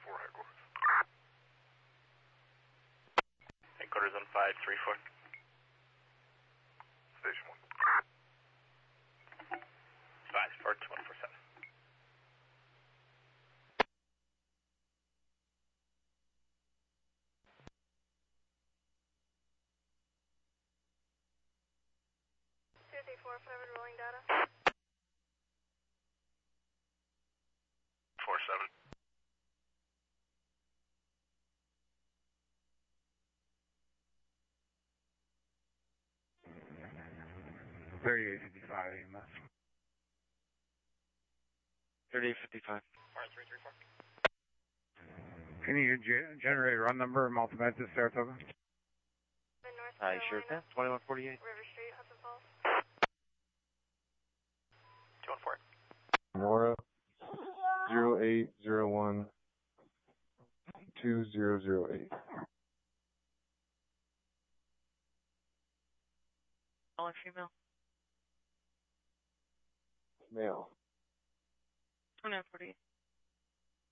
headquarters. Headquarters on 534. Station 1. 54247. Rolling data. 47. $38.55 EMS. 3855. 334. Can you generate a run number of Multimedia Saratoga? I sure can. 2148. River Street, Hudson Falls. 214. Nora 0801 2008. All female. Male. 2948.